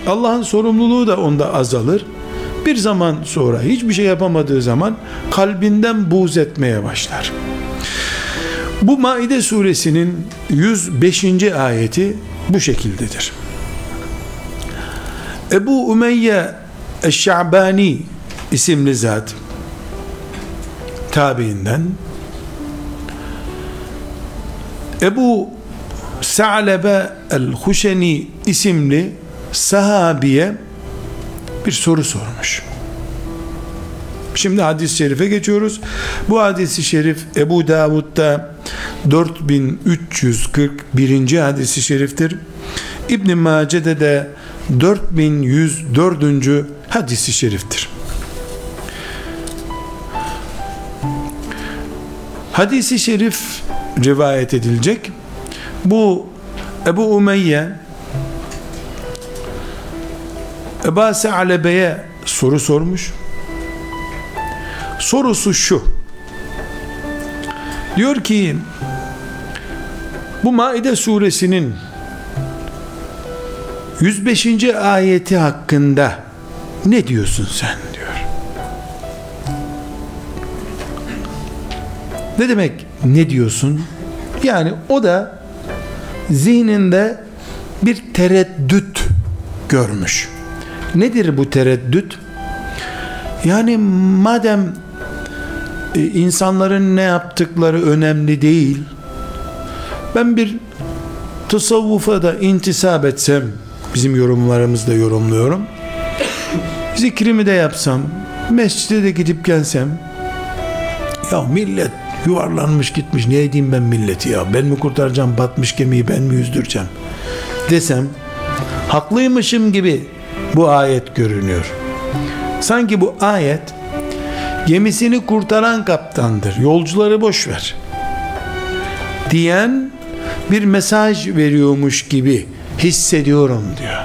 Allah'ın sorumluluğu da onda azalır. Bir zaman sonra hiçbir şey yapamadığı zaman kalbinden buğz etmeye başlar. Bu Maide suresinin 105. ayeti bu şekildedir. Ebu Ümeyye Eşşa'bani isimli zat, tabiinden, Ebu Sa'lebe el-Huşeni isimli sahabiye bir soru sormuş. Şimdi hadis-i şerife geçiyoruz. Bu hadis-i şerif Ebu Davud'da 4341. hadis-i şeriftir. İbn Mace'de de 4104. hadis-i şeriftir. Hadis-i şerif rivayet edilecek. Bu Ebu Umeyye Ebu Sa'lebe'ye soru sormuş. Sorusu şu: diyor ki, bu Maide suresinin 105. ayeti hakkında ne diyorsun sen diyor. Ne demek ne diyorsun? Yani o da zihninde bir tereddüt görmüş. Nedir bu tereddüt? Yani madem insanların ne yaptıkları önemli değil, ben bir tasavvufa da intisap etsem, bizim yorumlarımızda yorumluyorum, zikrimi de yapsam, mescide de gidip gelsem, ya millet yuvarlanmış gitmiş, ne edeyim ben milleti ya, ben mi kurtaracağım batmış gemiyi, ben mi yüzdüreceğim desem, haklıymışım gibi bu ayet görünüyor. Sanki bu ayet gemisini kurtaran kaptandır, yolcuları boş ver diyen bir mesaj veriyormuş gibi hissediyorum diyor.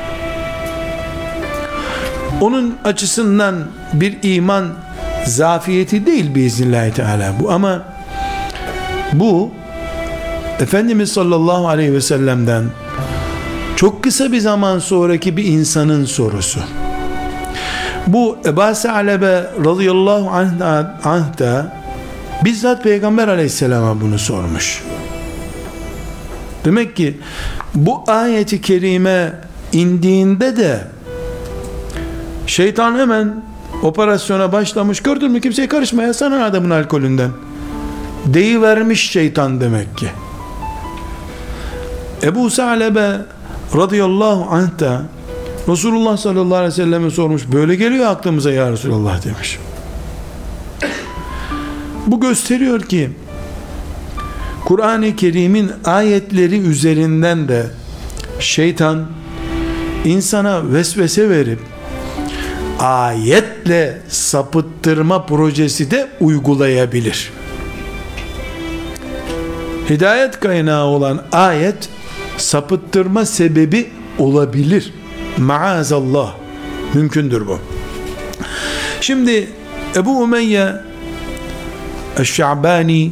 Onun açısından bir iman zafiyeti değil biiznillahü teala bu, ama bu Efendimiz sallallahu aleyhi ve sellem'den çok kısa bir zaman sonraki bir insanın sorusu. Bu Ebu Sa'lebe radıyallahu anh da bizzat Peygamber aleyhisselama bunu sormuş. Demek ki bu ayeti kerime indiğinde de şeytan hemen operasyona başlamış. Gördün mü, kimseye karışmaya, sana adamın alkolünden deyivermiş şeytan demek ki. Ebu Sa'lebe radıyallahu anh da Resulullah sallallahu aleyhi ve selleme sormuş. Böyle geliyor aklımıza ya Resulullah demiş. Bu gösteriyor ki Kur'an-ı Kerim'in ayetleri üzerinden de şeytan insana vesvese verip ayetle sapıttırma projesi de uygulayabilir. Hidayet kaynağı olan ayet sapıttırma sebebi olabilir. Maazallah. Mümkündür bu. Şimdi Ebu Umeyye Eşşa'bani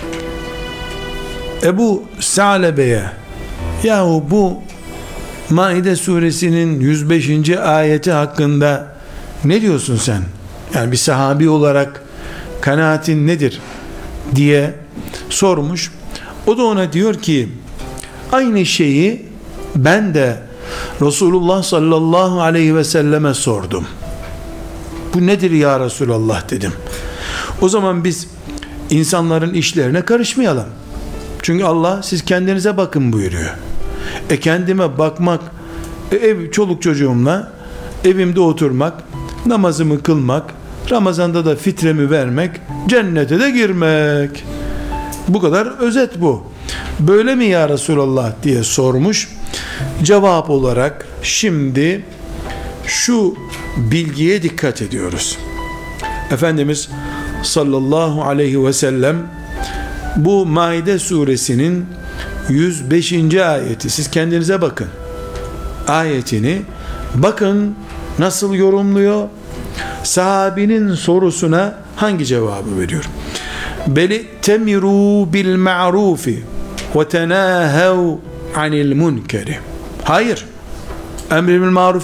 Ebu Sa'lebe'ye, yahu bu Maide suresinin 105. ayeti hakkında ne diyorsun sen? Yani bir sahabi olarak kanaatin nedir diye sormuş. O da ona diyor ki, aynı şeyi ben de Resulullah sallallahu aleyhi ve selleme sordum. Bu nedir ya Resulallah dedim. O zaman biz insanların işlerine karışmayalım. Çünkü Allah siz kendinize bakın buyuruyor. Kendime bakmak, ev çoluk çocuğumla evimde oturmak, namazımı kılmak, Ramazan'da da fitremi vermek, cennete de girmek. Bu kadar özet bu. Böyle mi ya Resulallah diye sormuş. Cevap olarak şimdi şu bilgiye dikkat ediyoruz. Efendimiz sallallahu aleyhi ve sellem bu Maide suresinin 105. ayeti, siz kendinize bakın ayetini, bakın nasıl yorumluyor, sahabinin sorusuna hangi cevabı veriyor? Beli temiru bil ma'rufi ve tenahev anil munkeri. Hayır, emri bil maruf